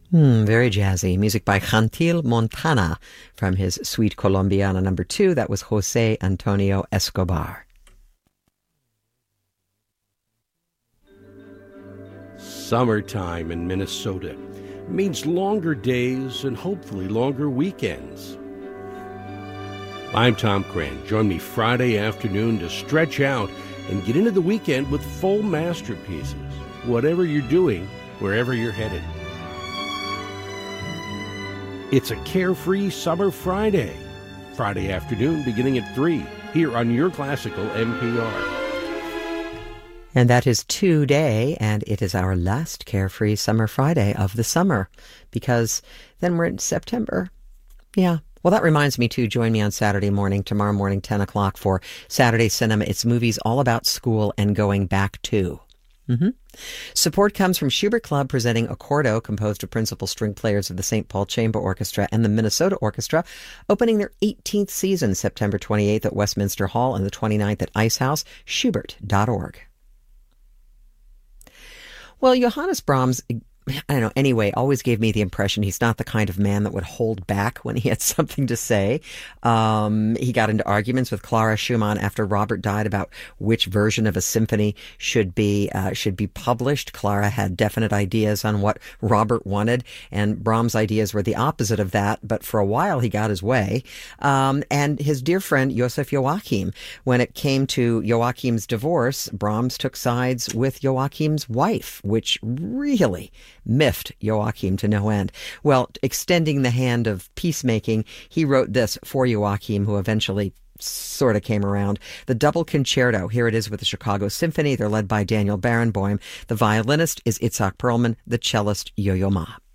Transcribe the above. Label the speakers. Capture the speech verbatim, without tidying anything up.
Speaker 1: Hmm, very jazzy. Music by Gentil Montana from his Suite Colombiana number two. That was Jose Antonio Escobar.
Speaker 2: Summertime in Minnesota means longer days and hopefully longer weekends. I'm Tom Cran. Join me Friday afternoon to stretch out and get into the weekend with full masterpieces, whatever you're doing, wherever you're headed. It's a carefree summer Friday. Friday afternoon beginning at three here on your classical N P R.
Speaker 1: And that is today, and it is our last Carefree Summer Friday of the summer, because then we're in September. Yeah. Well, that reminds me, too, join me on Saturday morning, tomorrow morning, ten o'clock, for Saturday Cinema. It's movies all about school and going back to. Mm-hmm. Support comes from Schubert Club, presenting Accordo, composed of principal string players of the Saint Paul Chamber Orchestra and the Minnesota Orchestra, opening their eighteenth season September twenty-eighth at Westminster Hall and the twenty-ninth at Ice House, schubert dot org. Well, Johannes Brahms, I don't know, anyway, always gave me the impression he's not the kind of man that would hold back when he had something to say. Um, he got into arguments with Clara Schumann after Robert died about which version of a symphony should be uh, should be published. Clara had definite ideas on what Robert wanted, and Brahms' ideas were the opposite of that, but for a while he got his way. Um, and his dear friend Joseph Joachim, when it came to Joachim's divorce, Brahms took sides with Joachim's wife, which really miffed Joachim to no end. Well, extending the hand of peacemaking, he wrote this for Joachim, who eventually sort of came around. The double concerto, here it is with the Chicago Symphony. They're led by Daniel Barenboim. The violinist is Itzhak Perlman, the cellist Yo-Yo Ma.